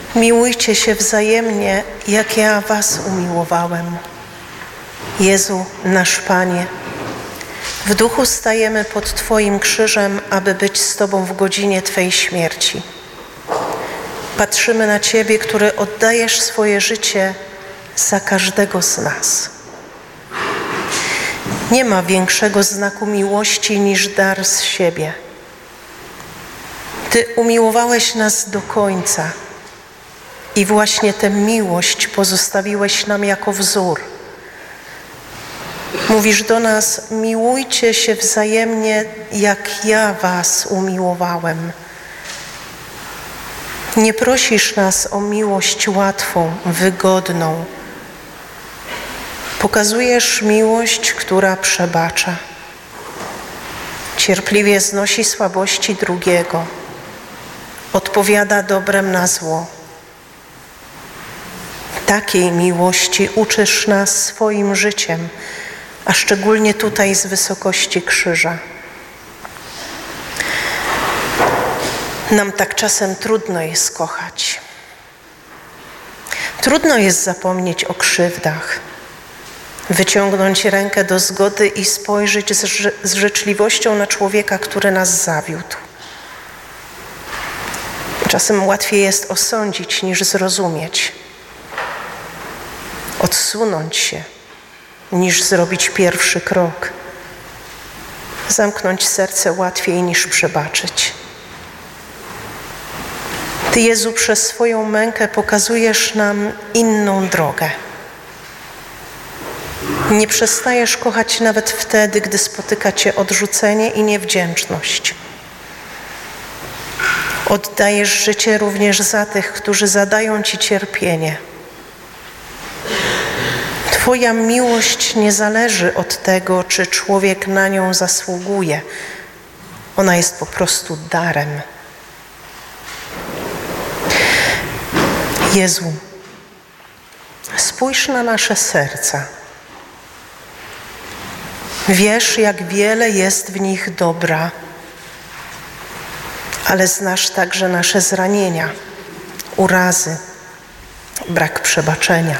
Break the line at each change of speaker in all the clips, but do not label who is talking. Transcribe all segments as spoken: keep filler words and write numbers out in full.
Miłujcie się wzajemnie, jak ja was umiłowałem. Jezu, nasz Panie, w duchu stajemy pod Twoim krzyżem, aby być z Tobą w godzinie Twej śmierci. Patrzymy na Ciebie, który oddajesz swoje życie za każdego z nas. Nie ma większego znaku miłości niż dar z siebie. Ty umiłowałeś nas do końca i właśnie tę miłość pozostawiłeś nam jako wzór. Mówisz do nas: miłujcie się wzajemnie, jak ja was umiłowałem. Nie prosisz nas o miłość łatwą, wygodną. Pokazujesz miłość, która przebacza. Cierpliwie znosi słabości drugiego. Odpowiada dobrem na zło. Takiej miłości uczysz nas swoim życiem, a szczególnie tutaj z wysokości krzyża. Nam tak czasem trudno jest kochać. Trudno jest zapomnieć o krzywdach, wyciągnąć rękę do zgody i spojrzeć z, z życzliwością na człowieka, który nas zawiódł. Czasem łatwiej jest osądzić niż zrozumieć, odsunąć się niż zrobić pierwszy krok, zamknąć serce łatwiej niż przebaczyć. Ty, Jezu, przez swoją mękę pokazujesz nam inną drogę. Nie przestajesz kochać nawet wtedy, gdy spotyka Cię odrzucenie i niewdzięczność. Oddajesz życie również za tych, którzy zadają Ci cierpienie. Twoja miłość nie zależy od tego, czy człowiek na nią zasługuje. Ona jest po prostu darem. Jezu, spójrz na nasze serca. Wiesz, jak wiele jest w nich dobra, ale znasz także nasze zranienia, urazy, brak przebaczenia.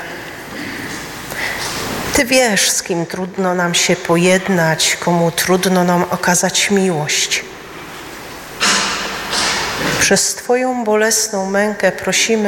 Ty wiesz, z kim trudno nam się pojednać, komu trudno nam okazać miłość. Przez Twoją bolesną mękę prosimy,